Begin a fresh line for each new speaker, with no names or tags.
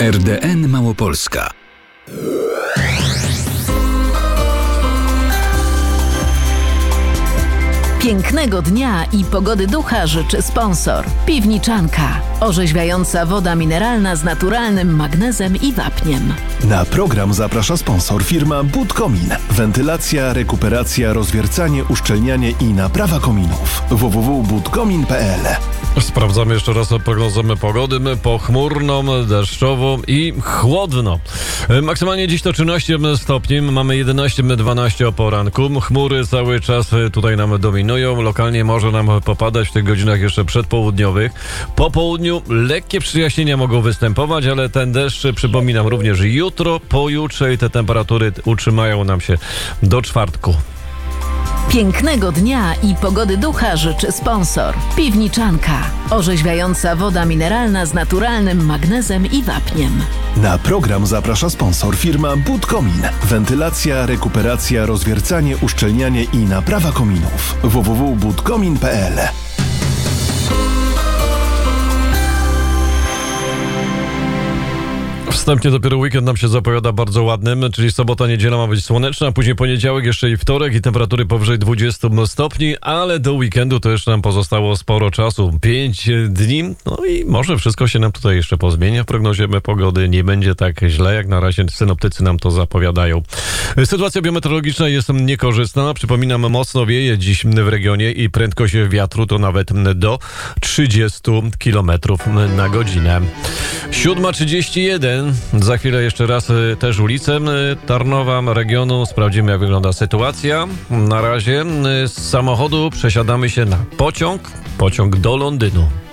RDN Małopolska.
Pięknego dnia i pogody ducha życzy sponsor. Piwniczanka. Orzeźwiająca woda mineralna z naturalnym magnezem i wapniem.
Na program zaprasza sponsor firma Budkomin. Wentylacja, rekuperacja, rozwiercanie, uszczelnianie i naprawa kominów. www.budkomin.pl.
Sprawdzamy jeszcze raz prognozę pogody. Pochmurną, deszczową i chłodno. Maksymalnie dziś to 13 stopni. Mamy 11-12 o poranku. Chmury cały czas tutaj nam dominują. Lokalnie może nam popadać w tych godzinach jeszcze przedpołudniowych. Po południu lekkie przejaśnienia mogą występować, ale ten deszcz, przypominam, również jutro, pojutrze i te temperatury utrzymają nam się do czwartku.
Pięknego dnia i pogody ducha życzy sponsor. Piwniczanka. Orzeźwiająca woda mineralna z naturalnym magnezem i wapniem.
Na program zaprasza sponsor firma Budkomin. Wentylacja, rekuperacja, rozwiercanie, uszczelnianie i naprawa kominów. www.budkomin.pl.
Wstępnie dopiero weekend nam się zapowiada bardzo ładnym, czyli sobota, niedziela ma być słoneczna, później poniedziałek, jeszcze i wtorek i temperatury powyżej 20 stopni, ale do weekendu to jeszcze nam pozostało sporo czasu, 5 dni, no i może wszystko się nam tutaj jeszcze pozmienia w prognozie pogody, nie będzie tak źle, jak na razie synoptycy nam to zapowiadają. Sytuacja biometeorologiczna jest niekorzystna, przypominam, mocno wieje dziś w regionie i prędkość wiatru to nawet do 30 km na godzinę. 7:31. Za chwilę jeszcze raz też ulicę Tarnowa regionu. Sprawdzimy, jak wygląda sytuacja. Na razie z samochodu przesiadamy się na pociąg do Londynu.